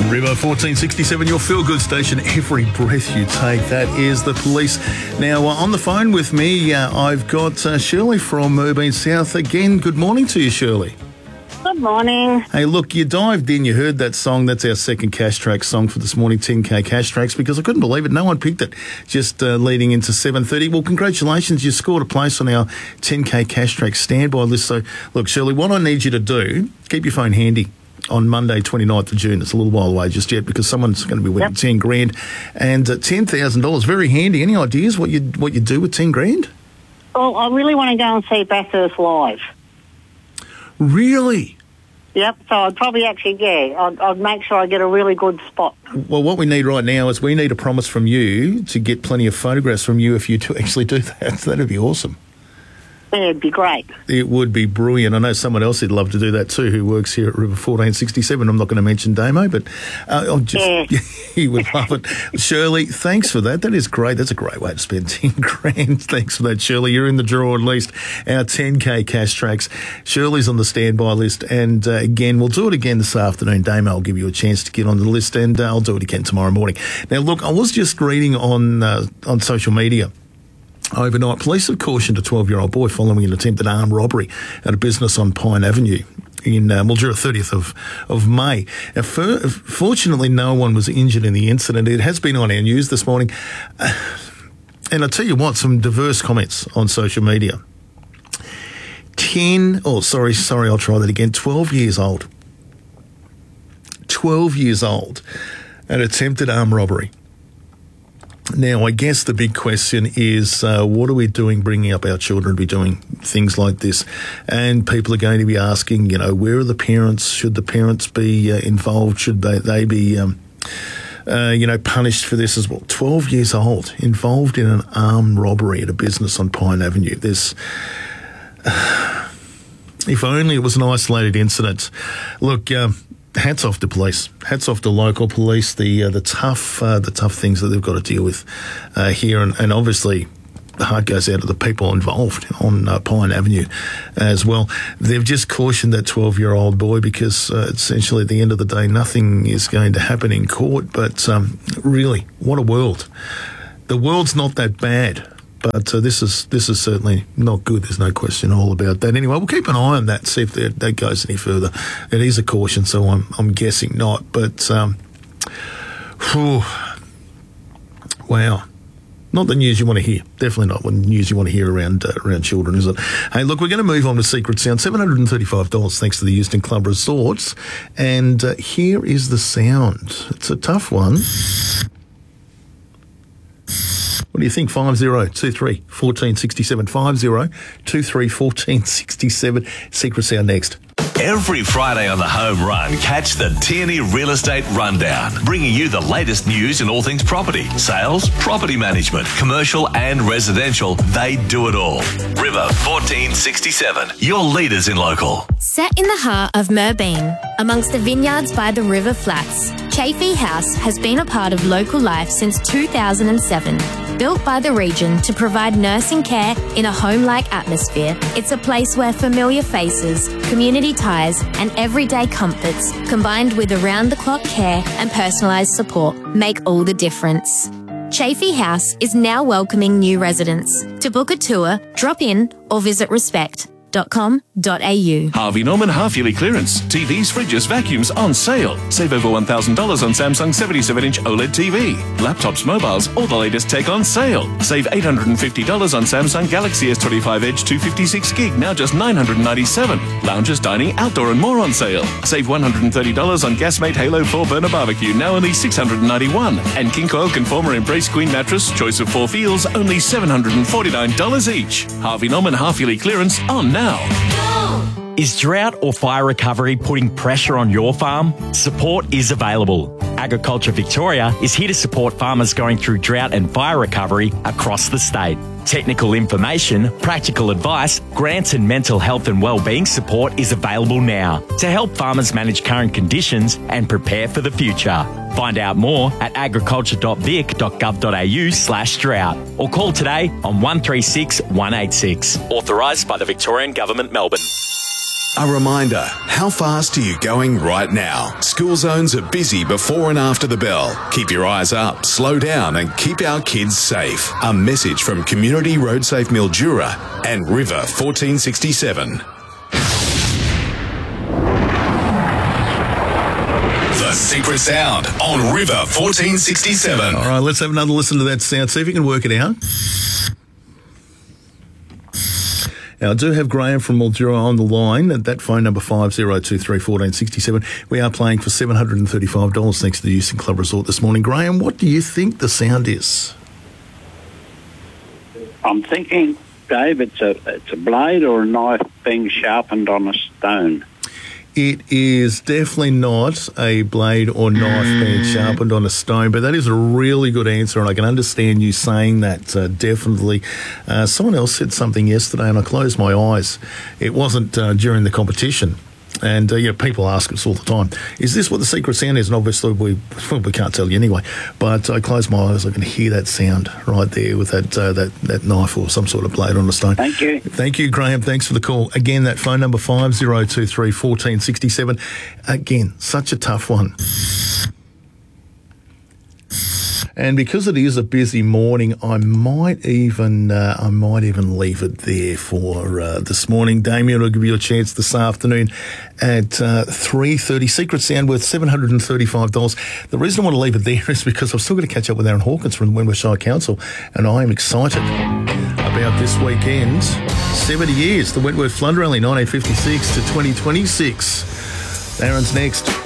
River 1467, your feel-good station, every breath you take. That is the Police. Now, on the phone with me, I've got Shirley from Urbane South. Again, good morning to you, Shirley. Good morning. Hey, look, you dived in, you heard that song. That's our second Cash Track song for this morning, 10K Cash Tracks, because I couldn't believe it. No one picked it just leading into 7:30. Well, congratulations. You scored a place on our 10K Cash Track standby list. So, look, Shirley, what I need you to do, keep your phone handy on Monday, 29th of June. It's a little while away just yet because someone's going to be winning 10 grand and $10,000. Very handy. Any ideas what you do with 10 grand? Well, I really want to go and see Bathurst live. Really? Yep, so I'd probably actually, I'd make sure I get a really good spot. Well, what we need right now is we need a promise from you to get plenty of photographs from you if you actually do that. That'd be awesome. Yeah, it'd be great. It would be brilliant. I know someone else would love to do that too who works here at River 1467. I'm not going to mention Damo, but he would love it. Shirley, thanks for that. That is great. That's a great way to spend 10 grand. Thanks for that, Shirley. You're in the draw at least. Our 10K Cash Tracks. Shirley's on the standby list. And again, we'll do it again this afternoon. Damo will give you a chance to get on the list, and I'll do it again tomorrow morning. Now, look, I was just reading on social media overnight, police have cautioned a 12-year-old boy following an attempted armed robbery at a business on Pine Avenue in Mildura, 30th of May. Now, fortunately, no one was injured in the incident. It has been on our news this morning. And I tell you what, some diverse comments on social media. 12 years old. 12 years old. An attempted armed robbery. Now, I guess the big question is, what are we doing bringing up our children to be doing things like this? And people are going to be asking, where are the parents? Should the parents be involved? Should they be, punished for this as well? 12 years old, involved in an armed robbery at a business on Pine Avenue. If only it was an isolated incident. Look, hats off to police. Hats off to local police. The tough things that they've got to deal with here, and obviously the heart goes out to the people involved on Pine Avenue as well. They've just cautioned that 12-year-old boy because essentially at the end of the day, nothing is going to happen in court. But really, what a world! The world's not that bad. But this is certainly not good. There's no question all about that. Anyway, we'll keep an eye on that, see if that goes any further. It is a caution, so I'm guessing not. But, wow. Not the news you want to hear. Definitely not the news you want to hear around children, is it? Hey, look, we're going to move on to Secret Sound. $735 thanks to the Euston Club Resorts. And here is the sound. It's a tough one. What do you think? 5023 1467 5023 1467. Secret Sound next. Every Friday on the Home Run, catch the Tierney Real Estate Rundown, bringing you the latest news in all things property, sales, property management, commercial and residential. They do it all. River 1467, your leaders in local. Set in the heart of Merbeen, amongst the vineyards by the River Flats, Chafee House has been a part of local life since 2007. Built by the region to provide nursing care in a home-like atmosphere, it's a place where familiar faces, community ties and everyday comforts, combined with around-the-clock care and personalised support, make all the difference. Chafee House is now welcoming new residents. To book a tour, drop in or visit respect.com.au. Harvey Norman half-yearly clearance. TVs, fridges, vacuums on sale. Save over $1,000 on Samsung 77-inch OLED TV. Laptops, mobiles, all the latest tech on sale. Save $850 on Samsung Galaxy S25 Edge 256 gig, now just $997. Lounges, dining, outdoor and more on sale. Save $130 on Gasmate Halo 4 burner barbecue, now only $691. And King Coil Conformer Embrace Queen mattress, choice of 4 feels, only $749 each. Harvey Norman half-yearly clearance on now. Is drought or fire recovery putting pressure on your farm? Support is available. Agriculture Victoria is here to support farmers going through drought and fire recovery across the state. Technical information, practical advice, grants and mental health and wellbeing support is available now to help farmers manage current conditions and prepare for the future. Find out more at agriculture.vic.gov.au/drought or call today on 136 186. Authorised by the Victorian Government, Melbourne. A reminder, how fast are you going right now? School zones are busy before and after the bell. Keep your eyes up, slow down and keep our kids safe. A message from Community Road Safe Mildura and River 1467. The Secret Sound on River 1467. All right, let's have another listen to that sound. See if you can work it out. Now, I do have Graham from Mildura on the line at that phone number 5023 1467. We are playing for $735 thanks to the Euston Club Resort this morning. Graham, what do you think the sound is? I'm thinking, Dave, it's a blade or a knife being sharpened on a stone. It is definitely not a blade or knife being sharpened on a stone, but that is a really good answer, and I can understand you saying that, definitely. Someone else said something yesterday, and I closed my eyes. It wasn't during the competition. And, people ask us all the time, is this what the secret sound is? And obviously we can't tell you anyway. But I close my eyes, I can hear that sound right there with that knife or some sort of blade on a stone. Thank you. Thank you, Graham. Thanks for the call. Again, that phone number 5023 1467. Again, such a tough one. And because it is a busy morning, I might even leave it there for this morning. Damien will give you a chance this afternoon at 3:30. Secret sound worth $735. The reason I want to leave it there is because I've still got to catch up with Aaron Hawkins from Wentworth Shire Council, and I am excited about this weekend. 70 years, the Wentworth Flood Rally, 1956 to 2026. Aaron's next.